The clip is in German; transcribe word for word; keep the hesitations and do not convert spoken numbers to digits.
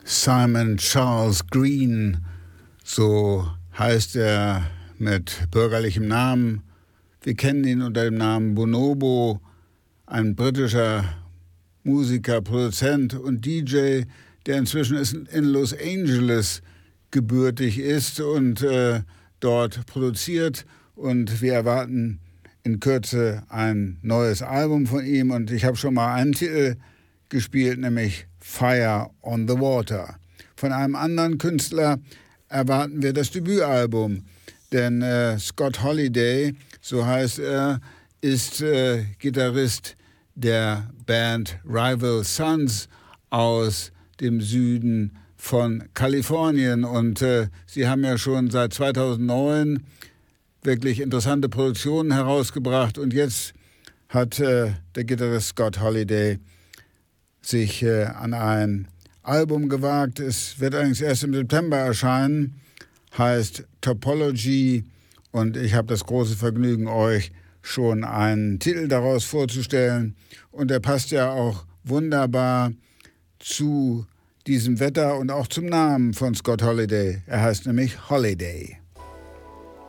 Simon Charles Green, so heißt er mit bürgerlichem Namen. Wir kennen ihn unter dem Namen Bonobo, ein britischer Musiker, Produzent und D J, der inzwischen in Los Angeles gebürtig ist und äh, dort produziert. Und wir erwarten in Kürze ein neues Album von ihm. Und ich habe schon mal einen Titel gespielt, nämlich Fire on the Water. Von einem anderen Künstler erwarten wir das Debütalbum, denn äh, Scott Holiday, so heißt er, ist äh, Gitarrist der Band Rival Sons aus dem Süden von Kalifornien. Und äh, sie haben ja schon seit zweitausendneun wirklich interessante Produktionen herausgebracht. Und jetzt hat äh, der Gitarrist Scott Holiday sich äh, an ein Album gewagt. Es wird eigentlich erst im September erscheinen, heißt Topology. Und ich habe das große Vergnügen, euch schon einen Titel daraus vorzustellen. Und der passt ja auch wunderbar zu diesem Wetter und auch zum Namen von Scott Holiday. Er heißt nämlich Holiday.